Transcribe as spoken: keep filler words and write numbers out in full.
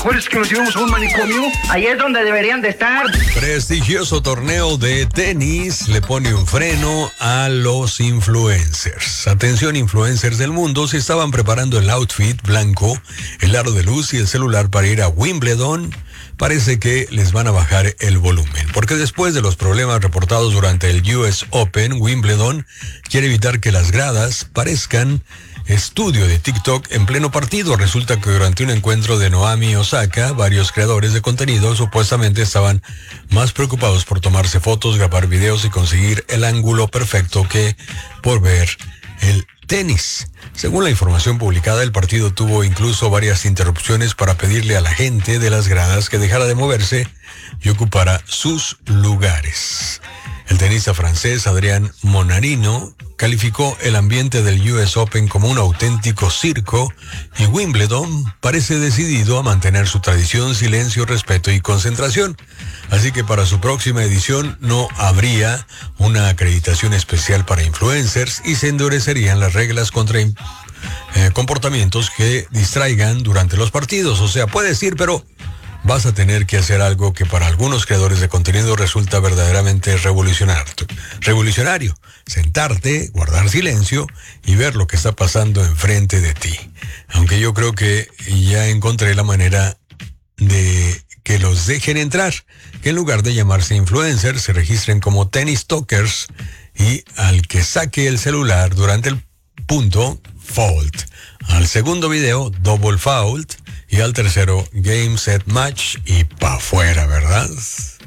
¿Cuál es que nos llevamos a un manicomio? Ahí es donde deberían de estar. Prestigioso torneo de tenis le pone un freno a los influencers. Atención, influencers del mundo, se estaban preparando el outfit blanco, el aro de luz y el celular para ir a Wimbledon. Parece que les van a bajar el volumen, porque después de los problemas reportados durante el U S Open, Wimbledon quiere evitar que las gradas parezcan estudio de TikTok en pleno partido. Resulta que durante un encuentro de Naomi Osaka, varios creadores de contenido supuestamente estaban más preocupados por tomarse fotos, grabar videos y conseguir el ángulo perfecto que por ver el tenis. Según la información publicada, el partido tuvo incluso varias interrupciones para pedirle a la gente de las gradas que dejara de moverse y ocupara sus lugares. El tenista francés Adrián Monarino calificó el ambiente del U S Open como un auténtico circo y Wimbledon parece decidido a mantener su tradición, silencio, respeto y concentración. Así que para su próxima edición no habría una acreditación especial para influencers y se endurecerían las reglas contra eh, comportamientos que distraigan durante los partidos. O sea, puedes ir, pero vas a tener que hacer algo que para algunos creadores de contenido resulta verdaderamente revolucionario. Revolucionario. Sentarte, guardar silencio y ver lo que está pasando enfrente de ti. Aunque yo creo que ya encontré la manera de que los dejen entrar, que en lugar de llamarse influencers se registren como tennis talkers y al que saque el celular durante el punto, fault. Al segundo video, double fault. Y al tercero, game, set, match y pa' afuera, ¿verdad?